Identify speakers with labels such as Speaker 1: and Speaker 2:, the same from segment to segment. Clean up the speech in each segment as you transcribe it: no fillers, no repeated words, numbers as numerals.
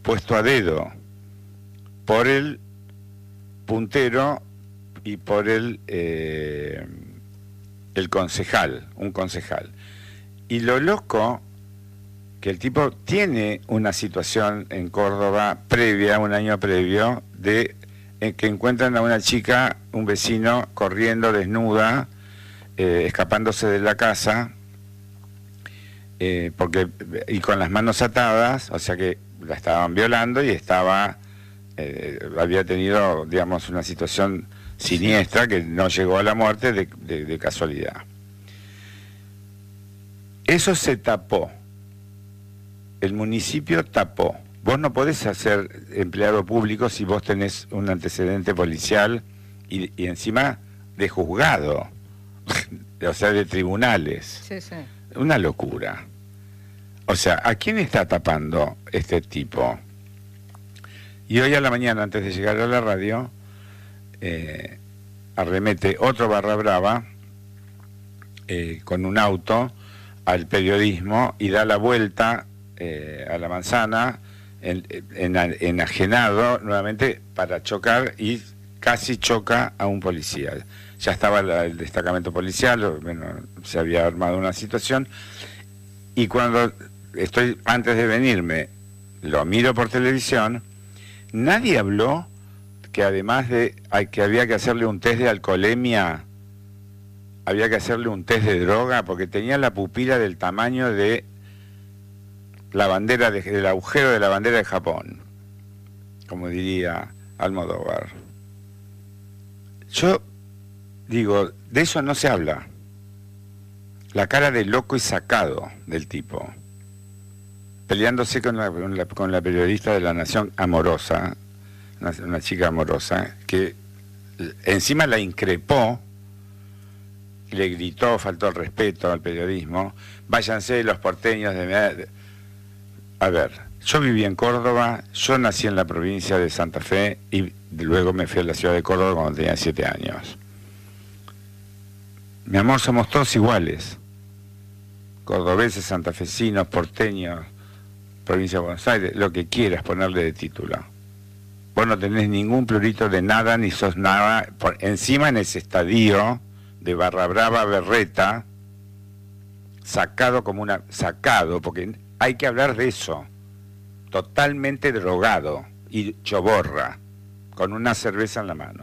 Speaker 1: puesto a dedo por el puntero y por el concejal, un concejal. Y lo loco, que el tipo tiene una situación en Córdoba previa, un año previo, en que encuentran a una chica, un vecino, corriendo desnuda, escapándose de la casa, y con las manos atadas, o sea que la estaban violando y había tenido, digamos, una situación siniestra que no llegó a la muerte de casualidad. Eso se tapó. El municipio tapó. Vos no podés ser empleado público si vos tenés un antecedente policial y encima de juzgado, o sea, de tribunales.
Speaker 2: Sí, sí.
Speaker 1: Una locura. O sea, ¿a quién está tapando este tipo? Y hoy a la mañana, antes de llegar a la radio, arremete otro barra brava con un auto al periodismo y da la vuelta a la manzana, enajenado nuevamente para chocar, y casi choca a un policía. Ya estaba el destacamento policial, bueno, se había armado una situación, y cuando antes de venirme, lo miro por televisión, nadie habló que además de que había que hacerle un test de alcoholemia, había que hacerle un test de droga, porque tenía la pupila del tamaño de la bandera del agujero de la bandera de Japón, como diría Almodóvar. Yo digo, de eso no se habla. La cara de loco y sacado del tipo, peleándose con la periodista de La Nación, amorosa, una chica amorosa, que encima la increpó, le gritó, faltó el respeto al periodismo. Váyanse los porteños de... A ver, yo viví en Córdoba, yo nací en la provincia de Santa Fe y luego me fui a la ciudad de Córdoba cuando tenía 7 años. Mi amor, somos todos iguales. Cordobeses, santafesinos, porteños, provincia de Buenos Aires, lo que quieras ponerle de título. Vos no tenés ningún plurito de nada, ni sos nada. Encima en ese estadio de Barra Brava Berreta, sacado, porque hay que hablar de eso, totalmente drogado y choborra, con una cerveza en la mano.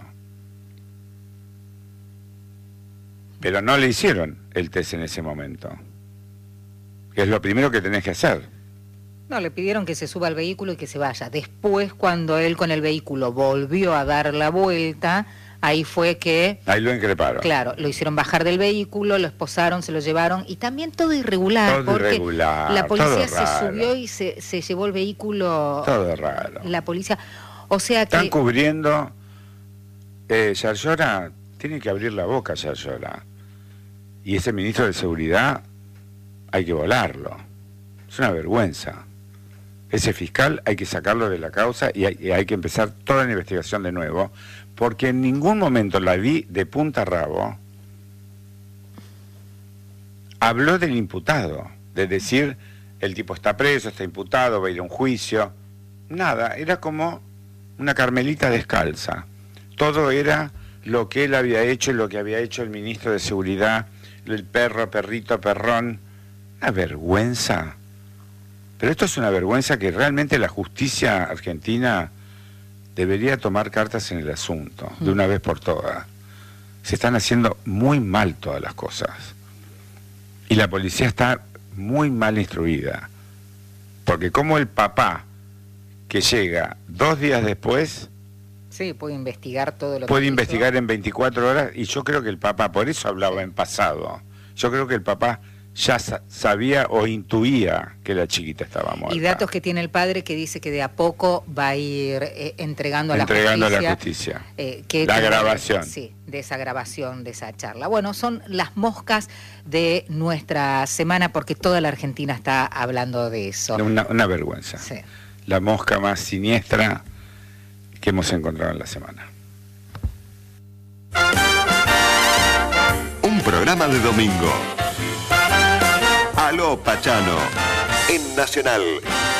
Speaker 1: Pero no le hicieron el test en ese momento, que es lo primero que tenés que hacer.
Speaker 2: No, le pidieron que se suba al vehículo y que se vaya. Después, cuando él con el vehículo volvió a dar la vuelta, ahí fue que...
Speaker 1: Ahí lo increparon.
Speaker 2: Claro, lo hicieron bajar del vehículo, lo esposaron, se lo llevaron, y también todo irregular, porque la policía se subió y se llevó el vehículo...
Speaker 1: Todo raro.
Speaker 2: La policía, o sea que...
Speaker 1: Están cubriendo... Yarlora, tiene que abrir la boca, Yarlora. Y ese ministro de Seguridad hay que volarlo. Es una vergüenza. Ese fiscal hay que sacarlo de la causa y hay que empezar toda la investigación de nuevo, porque en ningún momento la vi de punta a rabo. Habló del imputado, de decir, el tipo está preso, está imputado, va a ir a un juicio. Nada, era como una Carmelita descalza. Todo era lo que él había hecho y lo que había hecho el ministro de Seguridad, el perro, perrito, perrón. Una vergüenza. Pero esto es una vergüenza que realmente la justicia argentina debería tomar cartas en el asunto, de una vez por todas. Se están haciendo muy mal todas las cosas. Y la policía está muy mal instruida. Porque como el papá, que llega 2 días después...
Speaker 2: Sí, puede investigar todo lo que
Speaker 1: puede investigar en 24 horas, y yo creo que el papá, por eso hablaba en pasado, yo creo que el papá ya sabía o intuía que la chiquita estaba muerta.
Speaker 2: Y datos que tiene el padre, que dice que de a poco va a ir entregando a la
Speaker 1: justicia la grabación.
Speaker 2: Sí, de esa grabación, de esa charla. Bueno, son las moscas de nuestra semana, porque toda la Argentina está hablando de eso.
Speaker 1: Una vergüenza.
Speaker 2: Sí.
Speaker 1: La mosca más siniestra que hemos encontrado en la semana.
Speaker 3: Un programa de domingo. Aló Pachano, en Nacional.